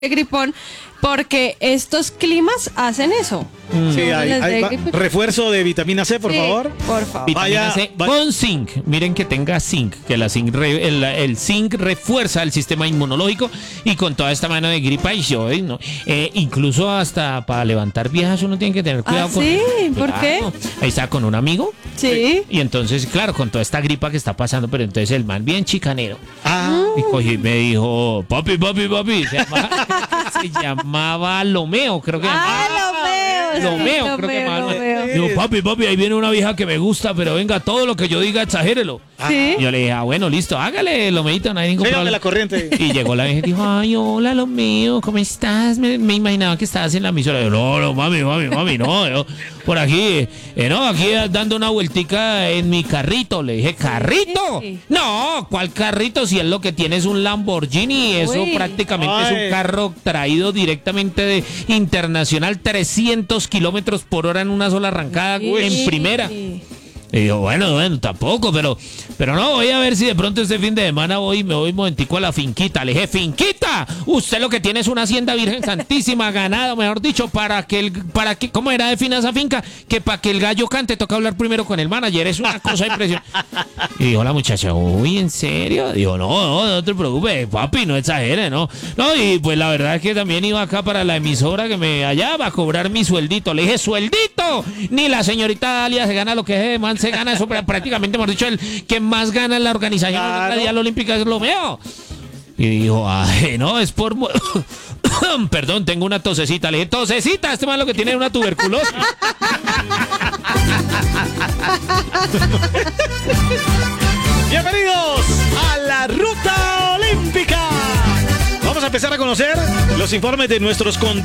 gripón, porque estos climas hacen eso. Sí, hay refuerzo de vitamina C, por favor. Por favor. Vitamina C con zinc. Miren que tenga zinc, que el zinc refuerza el sistema inmunológico y con toda esta mano de gripa y yo, ¿no? Incluso hasta para levantar viejas uno tiene que tener cuidado con ¿sí? eso. ¿Por qué? Ahí está con un amigo. Sí. Y entonces, claro, con toda esta gripa que está pasando, pero entonces el man bien chicanero. Y cogió y me dijo, papi. Se llamaba Lomeo, creo que. Lomeo, creo que más. Digo, papi, ahí viene una vieja que me gusta, pero venga, todo lo que yo diga, exagérelo. ¿Sí? Y yo le dije, bueno, listo, hágale, Lomeito, no hay ningún problema. La corriente. Y llegó la vieja y dijo, ay, hola, Lomeo, ¿cómo estás? Me imaginaba que estabas en la emisora. Yo, no, mami, no, yo por aquí, aquí dando una vueltica en mi carrito. Le dije, ¿carrito? Sí. No, ¿cuál carrito? Si es lo que tiene es un Lamborghini, eso prácticamente es un carro traído directamente de internacional, 300 kilómetros por hora en una sola arrancada en primera. Y digo, bueno, tampoco, pero no, voy a ver si de pronto este fin de semana me voy un momentico a la finquita. Le dije, finquita, usted lo que tiene es una hacienda Virgen Santísima, ganado, mejor dicho, para que ¿cómo era defina esa finca? Que para que el gallo cante toca hablar primero con el manager, es una cosa impresionante. Y dijo la muchacha, uy, ¿en serio? Digo, no te preocupes, papi, no exagere, no, y pues la verdad es que también iba acá para la emisora que me hallaba a cobrar mi sueldito. Le dije, ¿sueldito? Ni la señorita Dalia se gana lo que es man se gana eso, prácticamente hemos dicho el que más gana en la organización mundial olímpica es Lomeo. Y dijo, ay, no, es por perdón, tengo una tosecita. Le dije, tosecita, este man lo que tiene es una tuberculosis. Bienvenidos a la Ruta Olímpica. Vamos a empezar a conocer los informes de nuestros